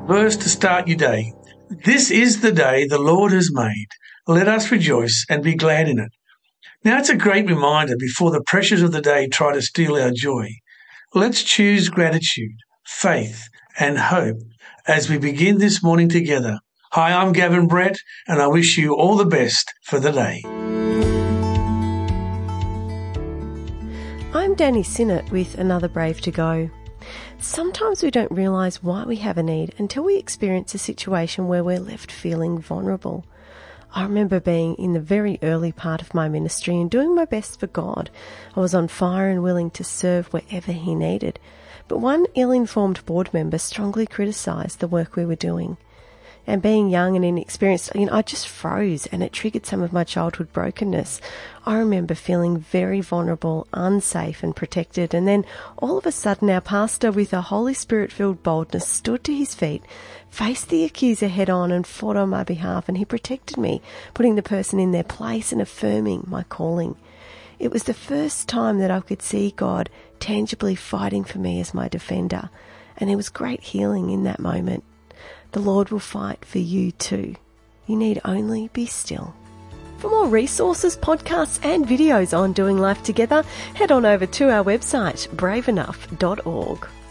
verse to start your day. This is the day the Lord has made. Let us rejoice and be glad in it. Now, it's a great reminder before the pressures of the day try to steal our joy. Let's choose gratitude, faith, and hope as we begin this morning together. Hi, I'm Gavin Brett, and I wish you all the best for the day. I'm Danny Sinnott with Another Brave to Go. Sometimes we don't realise why we have a need until we experience a situation where we're left feeling vulnerable. I remember being in the very early part of my ministry and doing my best for God. I was on fire and willing to serve wherever He needed. But one ill-informed board member strongly criticised the work we were doing. And being young and inexperienced, I just froze, and it triggered some of my childhood brokenness. I remember feeling very vulnerable, unsafe and protected, and then all of a sudden our pastor, with a Holy Spirit-filled boldness, stood to his feet, faced the accuser head-on and fought on my behalf, and he protected me, putting the person in their place and affirming my calling. It was the first time that I could see God tangibly fighting for me as my defender, and there was great healing in that moment. The Lord will fight for you too. You need only be still. For more resources, podcasts and videos on doing life together, head on over to our website, braveenough.org.